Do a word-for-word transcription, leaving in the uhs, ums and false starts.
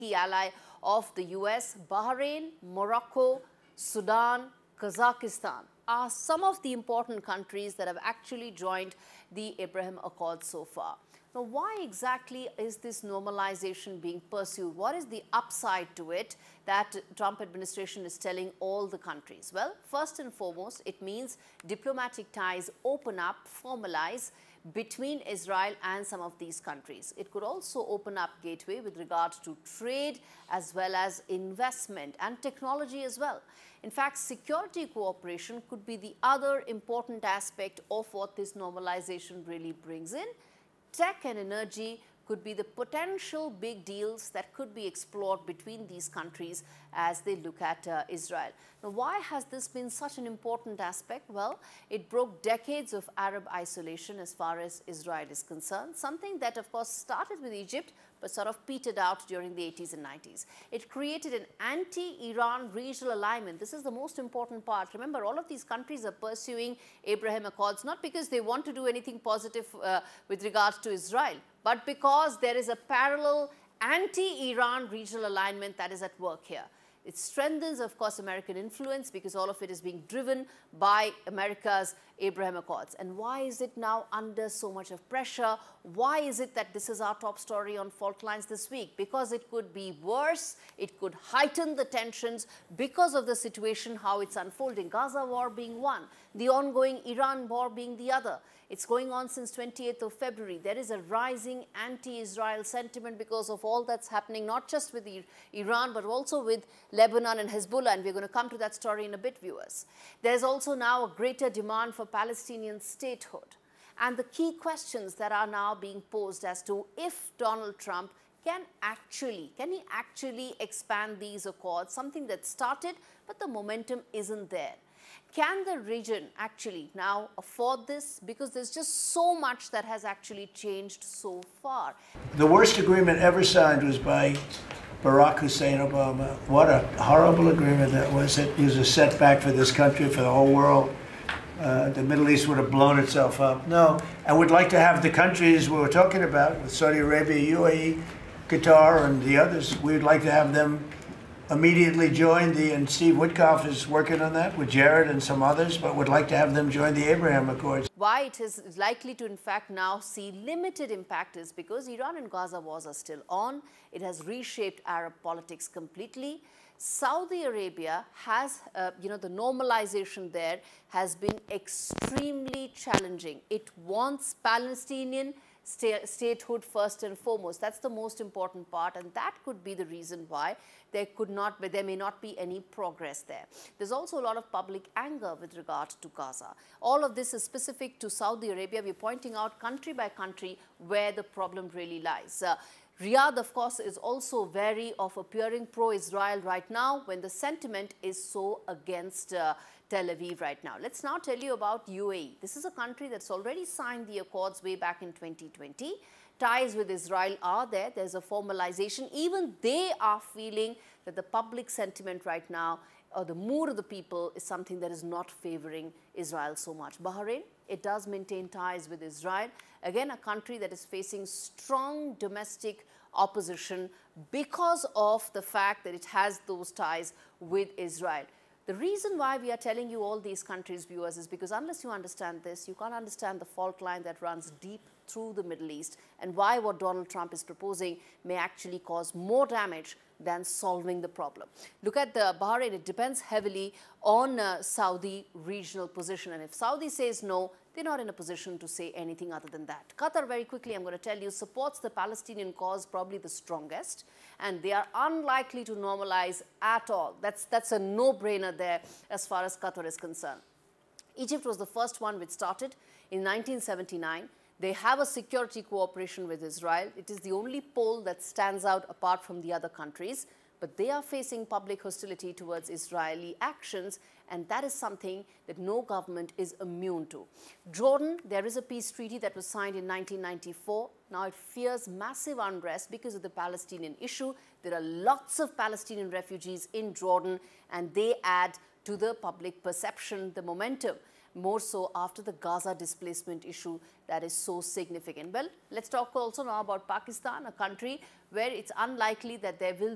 key ally of the U S. Bahrain, Morocco, Sudan, Kazakhstan are some of the important countries that have actually joined the Abraham Accords so far. Now, why exactly is this normalization being pursued? What is the upside to it that Trump administration is telling all the countries? Well, first and foremost, it means diplomatic ties open up, formalize between Israel and some of these countries. It could also open up gateway with regard to trade as well as investment and technology as well. In fact, security cooperation could be the other important aspect of what this normalization really brings in. Tech and energy could be the potential big deals that could be explored between these countries as they look at uh, Israel. Now, why has this been such an important aspect? Well, it broke decades of Arab isolation as far as Israel is concerned, something that, of course, started with Egypt but sort of petered out during the eighties and nineties. It created an anti-Iran regional alignment. This is the most important part. Remember, all of these countries are pursuing Abraham Accords not because they want to do anything positive uh, with regards to Israel, but because there is a parallel anti-Iran regional alignment that is at work here. It strengthens, of course, American influence because all of it is being driven by America's Abraham Accords. And why is it now under so much of pressure? Why is it that this is our top story on Fault Lines this week? Because it could be worse, it could heighten the tensions because of the situation, how it's unfolding. Gaza war being one, the ongoing Iran war being the other. It's going on since twenty-eighth of February. There is a rising anti-Israel sentiment because of all that's happening, not just with Iran, but also with Lebanon and Hezbollah. And we're going to come to that story in a bit, viewers. There's also now a greater demand for Palestinian statehood. And the key questions that are now being posed as to if Donald Trump can actually, can he actually expand these accords, something that started, but the momentum isn't there. Can the region actually now afford this? Because there's just so much that has actually changed so far. The worst agreement ever signed was by Barack Hussein Obama. What a horrible agreement that was. It was a setback for this country, for the whole world. Uh, the Middle East would have blown itself up. No, I would like to have the countries we were talking about, with Saudi Arabia, U A E, Qatar, and the others, we would like to have them immediately join the, and Steve Witkoff is working on that with Jared and some others, but would like to have them join the Abraham Accords. Why it is likely to, in fact, now see limited impact is because Iran and Gaza wars are still on. It has reshaped Arab politics completely. Saudi Arabia has, uh, you know, the normalization there has been extremely challenging. It wants Palestinian statehood first and foremost. That's the most important part, and that could be the reason why there could not be, there may not be any progress there. There's also a lot of public anger with regard to Gaza. All of this is specific to Saudi Arabia. We're pointing out country by country where the problem really lies. Uh, Riyadh, of course, is also wary of appearing pro-Israel right now when the sentiment is so against uh, Tel Aviv right now. Let's now tell you about U A E. This is a country that's already signed the accords way back in twenty twenty. Ties with Israel are there. There's a formalization. Even they are feeling that the public sentiment right now, or the mood of the people, is something that is not favoring Israel so much. Bahrain, it does maintain ties with Israel. Again, a country that is facing strong domestic opposition because of the fact that it has those ties with Israel. The reason why we are telling you all these countries, viewers, is because unless you understand this, you can't understand the fault line that runs deep through the Middle East and why what Donald Trump is proposing may actually cause more damage than solving the problem. Look at the Bahrain. It depends heavily on uh, Saudi regional position. And if Saudi says no, they're not in a position to say anything other than that. Qatar, very quickly, I'm going to tell you, supports the Palestinian cause probably the strongest. And they are unlikely to normalize at all. That's, that's a no-brainer there as far as Qatar is concerned. Egypt was the first one which started in nineteen seventy-nine. They have a security cooperation with Israel. It is the only pole that stands out apart from the other countries. But they are facing public hostility towards Israeli actions, and that is something that no government is immune to. Jordan, there is a peace treaty that was signed in nineteen ninety-four. Now it fears massive unrest because of the Palestinian issue. There are lots of Palestinian refugees in Jordan, and they add to the public perception, the momentum. More so after the Gaza displacement issue that is so significant. Well, let's talk also now about Pakistan, a country where it's unlikely that there will